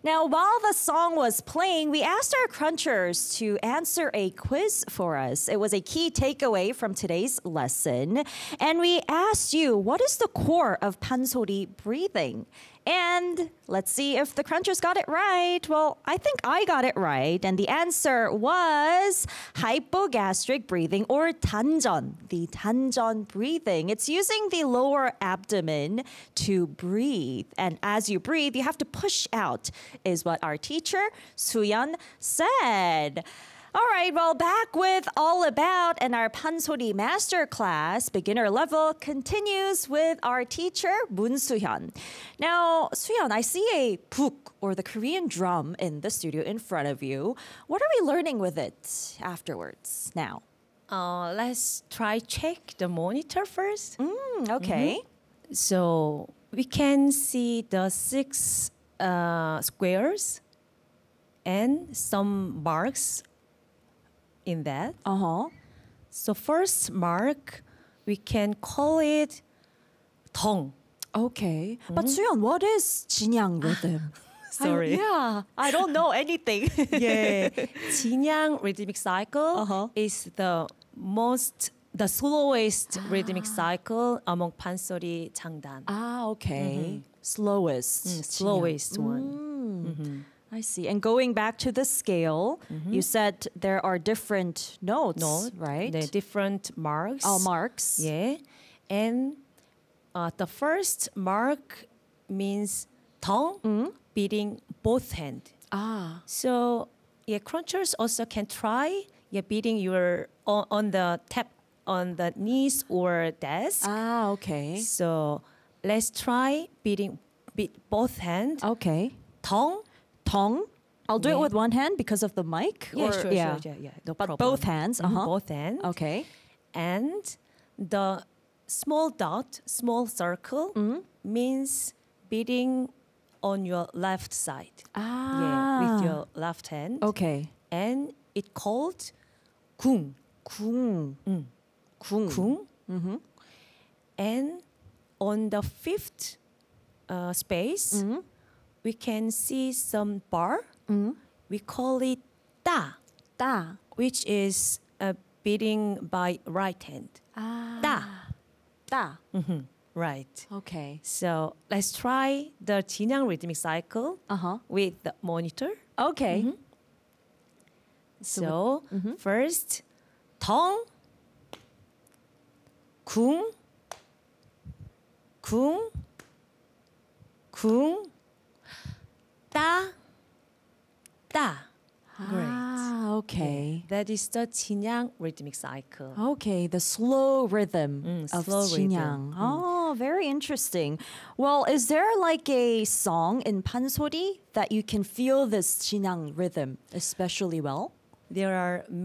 Now, while the song was playing, we asked our crunchers to answer a quiz for us. It was a key takeaway from today's lesson. And we asked you, what is the core of pansori breathing? And let's see if the crunchers got it right. Well, I think I got it right. And the answer was hypogastric breathing, or 단전, the 단전 breathing. It's using the lower abdomen to breathe. And as you breathe, you have to push out, is what our teacher, Suyeon, said. All right, well, back with All About and our Pansori Masterclass, beginner level, continues with our teacher, Moon Suhyun. Now, Suhyun, I see a puk, or the Korean drum, in the studio in front of you. What are we learning with it afterwards now? Let's try check the monitor first. Okay. So we can see the 6 squares and some marks in that. So first mark, we can call it 덩. Okay. But Suyeon, what is 진양 rhythm? Sorry. I don't know anything. Yeah. 진양 rhythmic cycle is the slowest rhythmic cycle among pansori 장단. Okay. Slowest. Slowest one. I see. And going back to the scale, you said there are different notes, right? The different marks. Oh, marks. Yeah. And the first mark means 덩, beating both hands. So yeah, crunchers also can try beating your on the tap on the knees or desk. Okay. So let's try beat both hands. Okay. 덩. 덩. I'll do it with one hand because of the mic. Yeah, sure. No but problem. both hands. Both hands. Okay. And the small dot, small circle means beating on your left side. Yeah, with your left hand. Okay. And it called gung. gung. gung. And on the 5th space, we can see some bar. We call it 따. 따. Which is beating by right hand. 따. 따. Right. Okay. So let's try the 진양 rhythmic cycle with the monitor. Okay. So first, 덩, 쿵, 쿵, 쿵, 따, 따. Great. Okay. That is the 진양 rhythmic cycle. Okay, the slow rhythm of slow 진양. rhythm. Oh, very interesting. Well, is there like a song in pansori that you can feel this 진양 rhythm especially well? There are